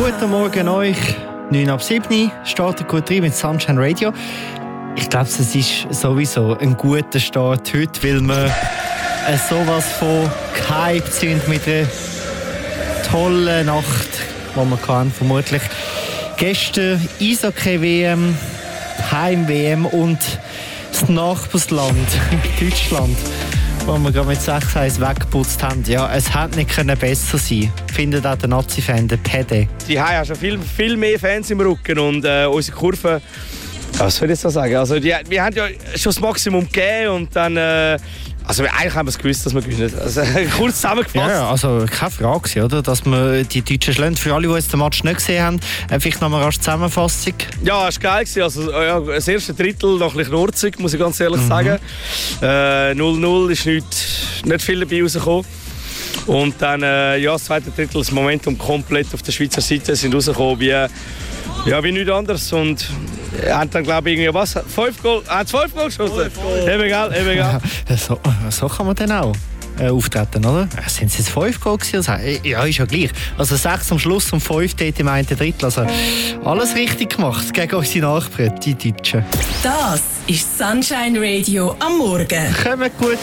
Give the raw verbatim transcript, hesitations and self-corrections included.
Guten Morgen euch. neun ab sieben startet gut rein mit Sunshine Radio. Ich glaube, es ist sowieso ein guter Start heute, weil wir äh, sowas von gehypt sind mit einer tollen Nacht, die wir hatten, vermutlich. Gestern Eishockey-W M, Heim-W M und das Nachbarsland, Deutschland, wo wir gerade mit sechs eins weggeputzt haben. Ja, es hätte nicht können besser sein, findet auch der Nazi-Fan, der Pede. Die haben ja schon viel, viel mehr Fans im Rücken und äh, unsere Kurve, was soll ich jetzt so sagen? Also die, wir haben ja schon das Maximum gegeben und dann, äh, also eigentlich haben wir es gewusst, dass wir gewinnen. Also kurz zusammengefasst. Ja, also keine Frage, oder? Dass wir die Deutschen schlagen. Für alle, die jetzt den Match nicht gesehen haben, vielleicht noch mal rasch Zusammenfassung. Ja, es war geil. Also, ja, das erste Drittel noch ein bisschen nurzig, muss ich ganz ehrlich mhm. sagen. Äh, null null ist nicht, nicht viel dabei rausgekommen. Und dann, äh, ja, das zweite Drittel, das Momentum komplett auf der Schweizer Seite sind rausgekommen wie, ja, wie nichts anderes. Und haben dann, glaube ich, irgendwie, was? Fünf Goal? Haben sie fünf Goal geschossen? Eben egal, eben egal. Ja, so, so kann man dann auch äh, auftreten, oder? Ja, sind es jetzt fünf Goal gewesen? Ja, ist ja gleich. Also sechs am Schluss und fünf dort im einen Drittel. Also alles richtig gemacht gegen unsere Nachbarn, die Deutschen. Das ist Sunshine Radio am Morgen. Kommt gut